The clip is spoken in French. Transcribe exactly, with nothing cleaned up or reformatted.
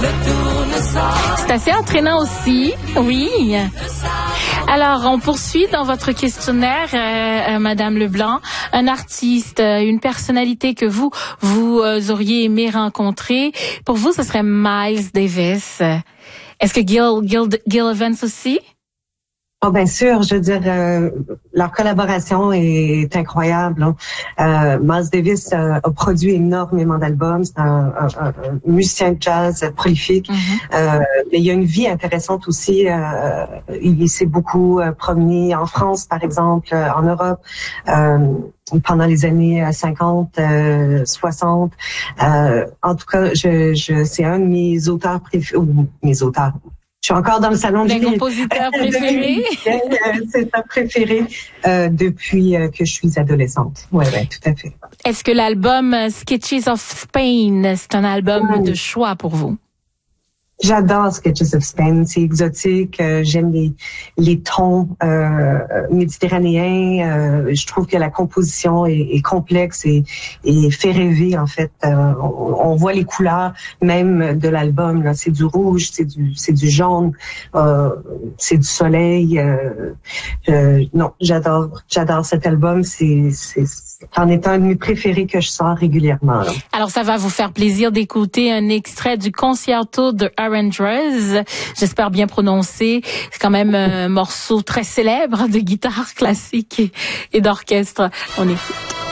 C'est assez entraînant aussi, oui. Alors, on poursuit dans votre questionnaire, euh, euh, Madame Leblanc, un artiste, euh, une personnalité que vous, vous euh, auriez aimé rencontrer. Pour vous, ce serait Miles Davis. Est-ce que Gil, Gil, Gil Evans aussi? Oh, bien sûr, je veux dire, euh, leur collaboration est incroyable. Hein. Euh, Miles Davis euh, a produit énormément d'albums. C'est un, un, un, un musicien de jazz prolifique. Mm-hmm. euh, mais il y a une vie intéressante aussi. Euh, il s'est beaucoup euh, promené en France, par exemple, euh, en Europe. Euh, pendant les années cinquante, euh, soixante. Euh, en tout cas, je, je, c'est un de mes auteurs préférés, ou mes auteurs. Je suis encore dans le salon du livre. Les compositeurs préférés? C'est un préféré euh, depuis euh, que je suis adolescente. Oui, oui, tout à fait. Est-ce que l'album Sketches of Spain, c'est un album oui. de choix pour vous? J'adore Sketches of Spain, c'est exotique. Euh, j'aime les les tons euh, méditerranéens. Euh, je trouve que la composition est, est complexe et, et fait rêver en fait. Euh, on, on voit les couleurs même de l'album. Là, c'est du rouge, c'est du c'est du jaune, euh, c'est du soleil. Euh, euh, non, j'adore j'adore cet album. C'est c'est en est un de mes préférés que je sors régulièrement. Là. Alors ça va vous faire plaisir d'écouter un extrait du Concerto de Aaron Dress. J'espère bien prononcer. C'est quand même un morceau très célèbre de guitare classique et, et d'orchestre. On écoute.